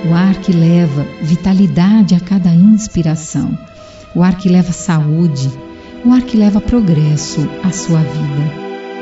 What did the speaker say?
o ar que leva vitalidade a cada inspiração, o ar que leva saúde, o ar que leva progresso à sua vida.